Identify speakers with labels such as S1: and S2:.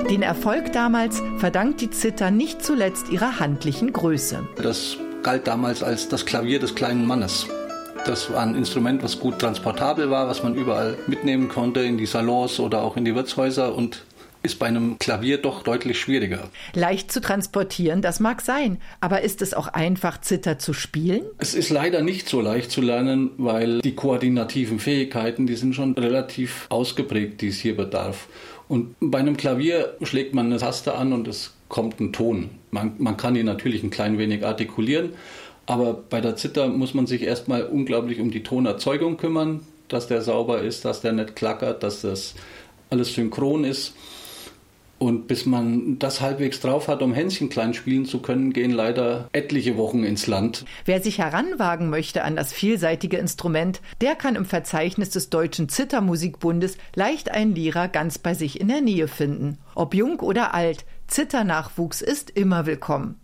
S1: Den Erfolg damals verdankt die Zither nicht zuletzt ihrer handlichen Größe.
S2: Das galt damals als das Klavier des kleinen Mannes. Das war ein Instrument, was gut transportabel war, was man überall mitnehmen konnte, in die Salons oder auch in die Wirtshäuser, und ist bei einem Klavier doch deutlich schwieriger.
S1: Leicht zu transportieren, das mag sein, aber ist es auch einfach, Zither zu spielen?
S2: Es ist leider nicht so leicht zu lernen, weil die koordinativen Fähigkeiten, die sind schon relativ ausgeprägt, die es hier bedarf. Und bei einem Klavier schlägt man eine Taste an und es kommt ein Ton. Man kann ihn natürlich ein klein wenig artikulieren, aber bei der Zither muss man sich erstmal unglaublich um die Tonerzeugung kümmern, dass der sauber ist, dass der nicht klackert, dass das alles synchron ist. Und bis man das halbwegs drauf hat, um Hänschen klein spielen zu können, gehen leider etliche Wochen ins Land.
S1: Wer sich heranwagen möchte an das vielseitige Instrument, der kann im Verzeichnis des Deutschen Zithermusikbundes leicht einen Lehrer ganz bei sich in der Nähe finden. Ob jung oder alt, Zitternachwuchs ist immer willkommen.